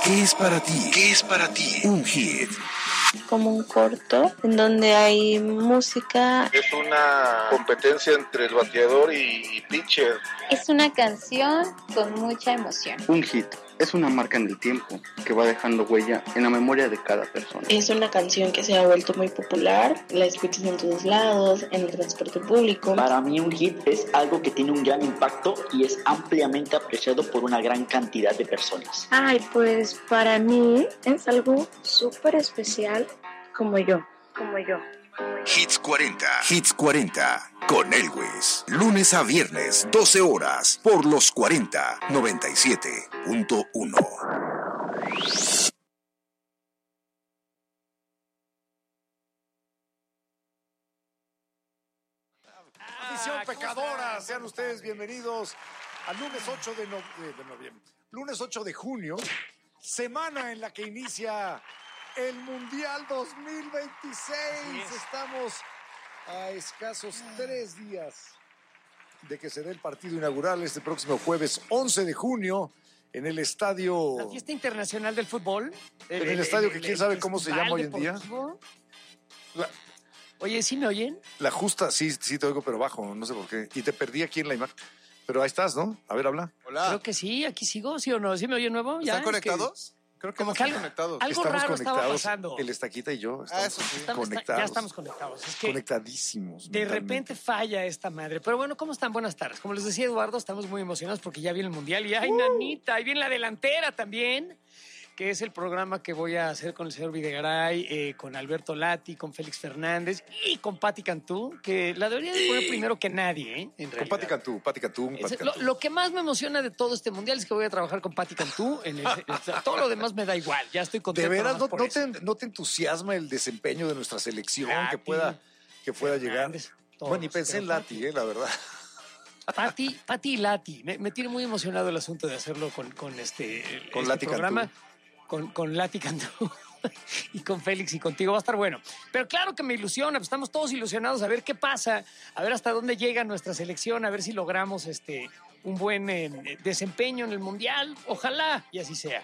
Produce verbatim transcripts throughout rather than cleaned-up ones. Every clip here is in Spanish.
¿Qué es para ti? ¿Qué es para ti un hit? Como un corto en donde hay música. Es una competencia entre el bateador y pitcher. Es una canción con mucha emoción. Un hit es una marca en el tiempo que va dejando huella en la memoria de cada persona. Es una canción que se ha vuelto muy popular, la escuchas en todos lados, en el transporte público. Para mí un hit es algo que tiene un gran impacto y es ampliamente apreciado por una gran cantidad de personas. Ay, pues para mí es algo súper especial como yo, como yo. Hits cuarenta. Hits cuarenta con Elwes. Lunes a viernes, doce horas, por los cuarenta, noventa y siete punto uno. Afición pecadora, sean ustedes bienvenidos al lunes ocho de, no, de, de noviembre. Lunes ocho de junio, semana en la que inicia el Mundial dos mil veintiséis. Estamos a escasos tres días de que se dé el partido inaugural este próximo jueves once de junio en el estadio... La fiesta internacional del fútbol. En el, el estadio el, que el, quién sabe cómo se llama hoy en día. La, Oye, ¿sí me oyen? La justa, sí, sí te oigo, pero bajo, no sé por qué. Y te perdí aquí en la imagen. Pero ahí estás, ¿no? A ver, habla. Hola. Creo que sí, aquí sigo, ¿sí o no? ¿Sí me oyen nuevo? ¿Están ¿Ya? conectados? Es que... Creo que como no que están algo, conectados. Algo estamos raro conectados, estaba pasando. El Estaquita y yo estamos, ah, eso sí. estamos conectados. Ya estamos conectados. Es que conectadísimos. De repente falla esta madre. Pero bueno, ¿cómo están? Buenas tardes. Como les decía Eduardo, estamos muy emocionados porque ya viene el Mundial. Y ¡ay, uh. nanita! Ahí viene la delantera también, que es el programa que voy a hacer con el señor Videgaray, eh, con Alberto Lati, con Félix Fernández y con Pati Cantú, que la debería de poner primero que nadie, ¿eh? En con Pati Cantú, Pati Cantú, Pati Cantú. Lo, lo que más me emociona de todo este mundial es que voy a trabajar con Pati Cantú. En el, o sea, todo lo demás me da igual, ya estoy contento. De veras, no, no, te, no te entusiasma el desempeño de nuestra selección Lati, que pueda, que pueda llegar. Todos, bueno, y pensé en Lati, eh, la verdad. Pati, Pati y Lati. Me, me tiene muy emocionado el asunto de hacerlo con, con este, con este Lati programa. Cantú. Con, con Lati Cantú y con Félix y contigo va a estar bueno. Pero claro que me ilusiona, pues estamos todos ilusionados a ver qué pasa, a ver hasta dónde llega nuestra selección, a ver si logramos este, un buen eh, desempeño en el Mundial. Ojalá y así sea.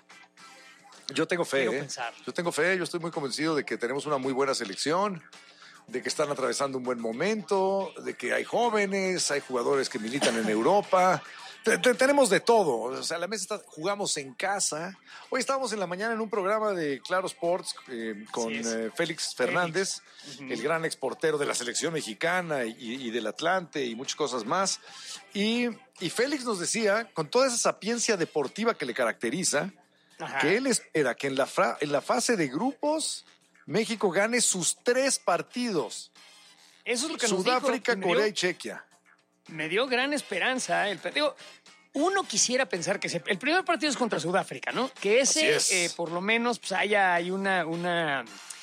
Yo tengo fe, Quiero ¿eh? pensar. Yo tengo fe, yo estoy muy convencido de que tenemos una muy buena selección, de que están atravesando un buen momento, de que hay jóvenes, hay jugadores que militan en Europa. Tenemos de todo, o sea, la mesa está, jugamos en casa. Hoy estábamos en la mañana en un programa de Claro Sports eh, con eh, Félix Fernández, Félix. Uh-huh. El gran exportero de la selección mexicana y, y del Atlante y muchas cosas más. Y, y Félix nos decía, con toda esa sapiencia deportiva que le caracteriza, Ajá. que él espera que en la, fra, en la fase de grupos México gane sus tres partidos. Eso es lo que Sudáfrica, nos dijo, Corea dio, y Chequia. Me dio gran esperanza. El partido. Uno quisiera pensar que se, el primer partido es contra Sudáfrica, ¿no? Que ese, eh, por lo menos, pues haya hay una, una,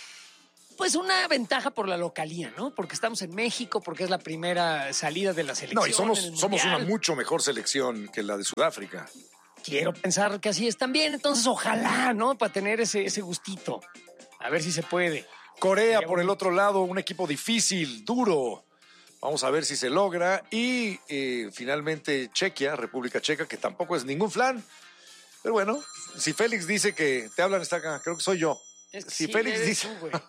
pues una ventaja por la localía, ¿no? Porque estamos en México, porque es la primera salida de la selección. No, y somos, somos una mucho mejor selección que la de Sudáfrica. Quiero pensar que así es también, entonces ojalá, ¿no? Para tener ese, ese gustito. A ver si se puede. Corea, por el otro lado, un equipo difícil, duro. Vamos a ver si se logra. Y eh, finalmente Chequia, República Checa, que tampoco es ningún flan. Pero bueno, si Félix dice que te hablan, está acá, creo que soy yo. Es que si sí, Félix dice,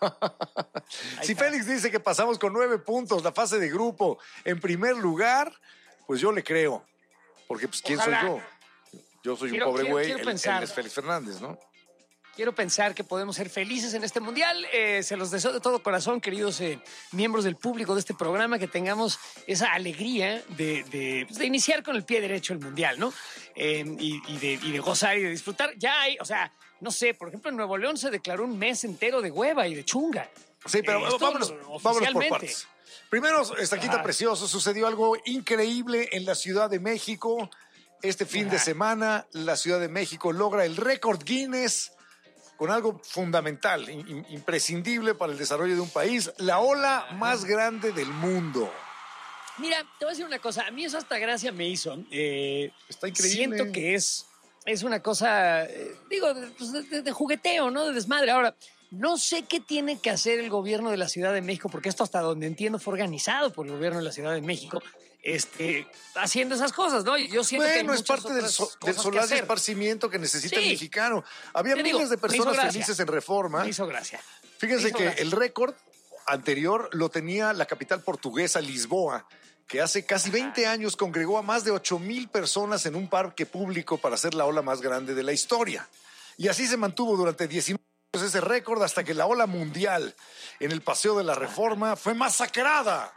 si Félix dice que pasamos con nueve puntos la fase de grupo en primer lugar, pues yo le creo. Porque pues quién Ojalá. soy yo. Yo soy quiero, un pobre güey, él, él es Félix Fernández, ¿no? Quiero pensar que podemos ser felices en este mundial. Eh, se los deseo de todo corazón, queridos eh, miembros del público de este programa, que tengamos esa alegría de, de, pues de iniciar con el pie derecho el mundial, ¿no? Eh, y, y, de, y de gozar y de disfrutar. Ya hay, o sea, no sé, por ejemplo, en Nuevo León se declaró un mes entero de hueva y de chunga. Sí, pero eh, vámonos, vámonos por partes. Primero, Estaquita Precioso, sucedió algo increíble en la Ciudad de México. Este fin Ajá. de semana, la Ciudad de México logra el récord Guinness con algo fundamental, imprescindible para el desarrollo de un país, la ola más grande del mundo. Mira, te voy a decir una cosa, a mí eso hasta gracia me hizo. Eh, Está increíble. Siento que es, es una cosa, eh, digo, de, de, de jugueteo, ¿no? De desmadre. Ahora, no sé qué tiene que hacer el gobierno de la Ciudad de México, porque esto hasta donde entiendo fue organizado por el gobierno de la Ciudad de México, este, haciendo esas cosas, ¿no? Yo siento que hay Bueno, es muchas parte del, otras so- del cosas que solaz de hacer. esparcimiento que necesita Sí. el mexicano. Había Te miles digo, de me hizo personas gracia. felices en Reforma. Me hizo gracia. Fíjense me hizo que gracia. el récord anterior lo tenía la capital portuguesa, Lisboa, que hace casi veinte años congregó a más de ocho mil personas en un parque público para hacer la ola más grande de la historia. Y así se mantuvo durante diecinueve años ese récord hasta que la ola mundial en el Paseo de la Reforma fue masacrada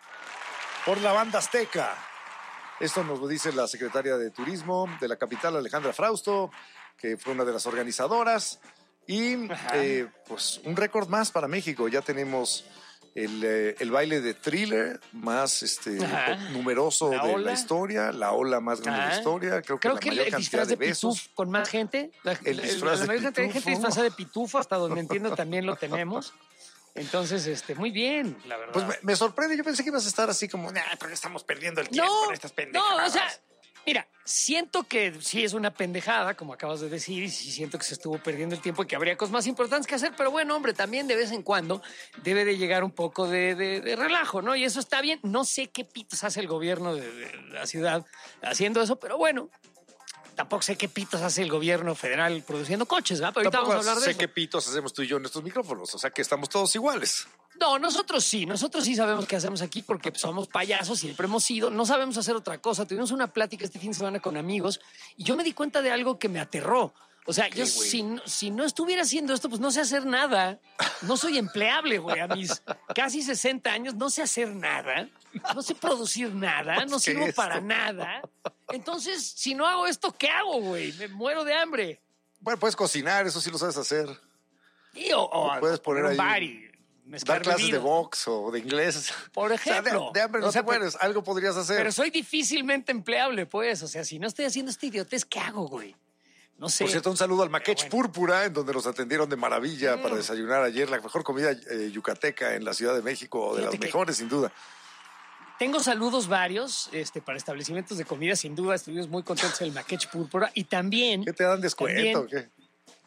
por la banda azteca. Esto nos lo dice la secretaria de Turismo de la capital, Alejandra Frausto, que fue una de las organizadoras. Y eh, pues un récord más para México. Ya tenemos el, eh, el baile de Thriller más este, Ajá. numeroso La de ola. la historia, la ola más grande de la Ajá. historia. Creo que Creo la que el, mayor el cantidad disfraz de de, besos. pitufo con más gente. La, El la- disfraz la de mayor cantidad de gente pitufo. disfrazada de pitufo, hasta donde entiendo también lo tenemos. Entonces, este, muy bien, la verdad. Pues me, me sorprende. Yo pensé que ibas a estar así como, nah, porque estamos perdiendo el tiempo No, en estas pendejadas. no, o sea, mira, siento que sí es una pendejada, como acabas de decir, y sí siento que se estuvo perdiendo el tiempo y que habría cosas más importantes que hacer, pero bueno, hombre, también de vez en cuando debe de llegar un poco de, de- de relajo, ¿no? Y eso está bien. No sé qué pitos hace el gobierno de, de la ciudad haciendo eso, pero bueno. Tampoco sé qué pitos hace el gobierno federal produciendo coches, ¿verdad? Pero ahorita Tampoco vamos a hablar de sé eso. qué pitos hacemos tú y yo en estos micrófonos. O sea que estamos todos iguales. No, nosotros sí, nosotros sí sabemos qué hacemos aquí porque pues, somos payasos, siempre hemos sido, no sabemos hacer otra cosa. Tuvimos una plática este fin de semana con amigos y yo me di cuenta de algo que me aterró. O sea, yo güey? si, no- si no estuviera haciendo esto, pues no sé hacer nada. No soy empleable, güey. A mis casi sesenta años no sé hacer nada. No sé producir nada. No ¿Qué sirvo es para esto? nada. Entonces, si no hago esto, ¿qué hago, güey? Me muero de hambre. Bueno, puedes cocinar, eso sí lo sabes hacer. Y, o, o Puedes poner un ahí bar y mezclar Dar clases bebidas. de box o de inglés. Por O sea, de- ejemplo. de, hambre no O sea, te mueres. Algo podrías hacer. Pero soy difícilmente empleable, pues. O sea, si no estoy haciendo este idiotez, ¿qué hago, güey? No sé. Por cierto, un saludo al Maquech bueno. Púrpura, en donde nos atendieron de maravilla Mm. para desayunar ayer. La mejor comida eh, yucateca en la Ciudad de México, de Fíjate las que- mejores, sin duda. Tengo saludos varios este, para establecimientos de comida, sin duda. Estuvimos muy contentos en el Maquech Púrpura. Y también... ¿Qué te dan descuento? También- o qué?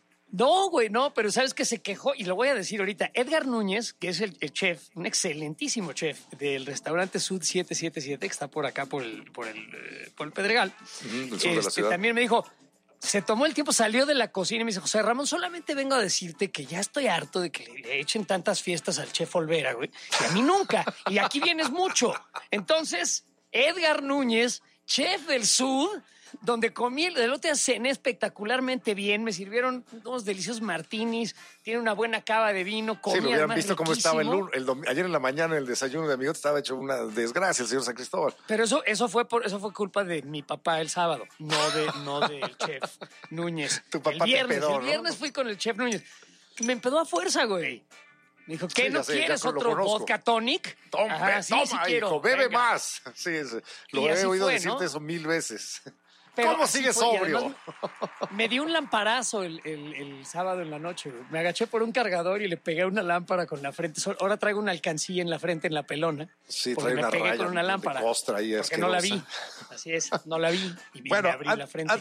No, güey, no, pero ¿sabes qué se quejó? Y lo voy a decir ahorita. Edgar Núñez, que es el, el chef, un excelentísimo chef del restaurante Sud siete siete siete, que está por acá, por el, por el, eh, por el Pedregal, Ujú, del sur de la este, ciudad. también me dijo, se tomó el tiempo, salió de la cocina y me dice, José Ramón, solamente vengo a decirte que ya estoy harto de que le echen tantas fiestas al chef Olvera, güey, y a mí nunca. Y aquí vienes mucho. Entonces, Edgar Núñez, chef del Sud, donde comí el otro día cené espectacularmente bien, me sirvieron unos deliciosos martinis, tiene una buena cava de vino, comí Sí, lo hubieran además visto cómo estaba el, riquísimo. lun- el dom- ayer en la mañana el desayuno de amigote estaba hecho una desgracia el señor San Cristóbal. Pero eso, eso fue por, eso fue culpa de mi papá el sábado, no de, no del chef Núñez. Tu papá el te viernes, empedó, el ¿no? viernes fui con el chef Núñez. Me empedó a fuerza, güey. Me dijo, ¿qué Sí, no ya sé, ya quieres con- lo otro conozco. vodka tonic? Toma, Ajá, sí, toma, sí quiero. hijo, bebe Venga. más. Sí, es- lo Y he así oído fue, decirte ¿no? eso mil veces. Pero ¿Cómo así sigues fue, y sobrio? además Me dio un lamparazo el, el- el sábado en la noche, güey. Me agaché por un cargador y le pegué una lámpara con la frente. So- Ahora traigo una alcancía en la frente, en la pelona. Sí, porque trae me una pegué raya con una de lámpara. costra ahí Porque no la vi. asquerosa. Así es, no la vi. Y Bueno, me abrí an- la frente.